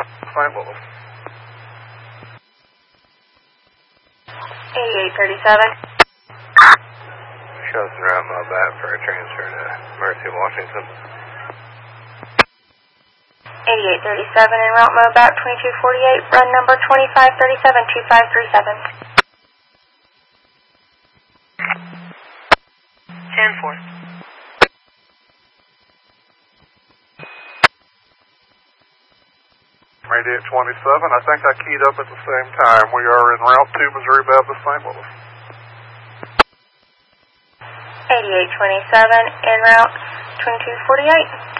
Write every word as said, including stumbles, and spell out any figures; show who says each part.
Speaker 1: Saint Louis.
Speaker 2: eighty-eight thirty-seven.
Speaker 1: Shows the route mile back for a transfer to Mercy, Washington.
Speaker 2: eighty-eight thirty-seven en route mode back twenty-two forty-eight, run number twenty-five thirty-seven, two five three seven.
Speaker 3: ten four.
Speaker 1: Radiant twenty-seven, I think I keyed up at the same time. We are en route to Missouri Baptist Saint Louis.
Speaker 2: eighty-eight twenty-seven en route twenty-two forty-eight.